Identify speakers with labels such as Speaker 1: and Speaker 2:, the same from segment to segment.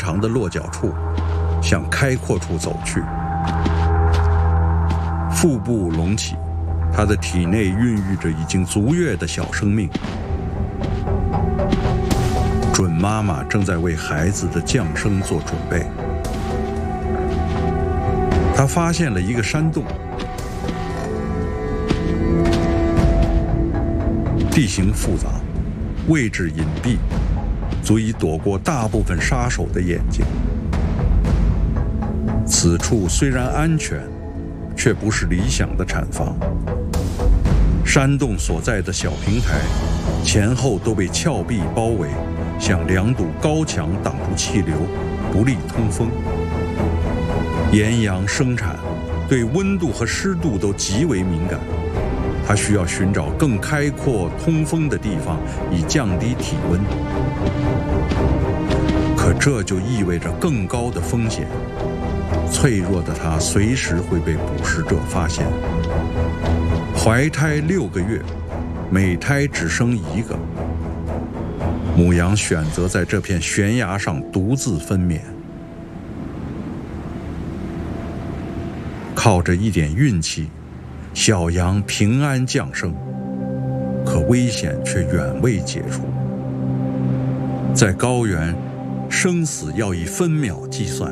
Speaker 1: 长的落脚处，向开阔处走去。腹部隆起，它的体内孕育着已经足月的小生命。准妈妈正在为孩子的降生做准备。她发现了一个山洞，地形复杂，位置隐蔽，足以躲过大部分杀手的眼睛。此处虽然安全，却不是理想的产房。山洞所在的小平台前后都被峭壁包围，像两堵高墙挡住气流，不利通风。岩羊生产对温度和湿度都极为敏感，它需要寻找更开阔通风的地方，以降低体温。可这就意味着更高的风险，脆弱的它随时会被捕食者发现。怀胎6个月，每胎只生1个。母羊选择在这片悬崖上独自分娩，靠着一点运气，小羊平安降生，可危险却远未解除。在高原，生死要以分秒计算。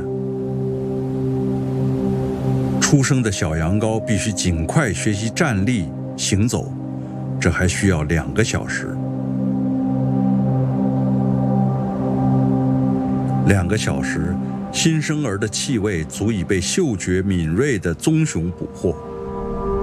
Speaker 1: 出生的小羊羔必须尽快学习站立、行走，这还需要2个小时。2个小时，新生儿的气味足以被嗅觉敏锐的棕熊捕获。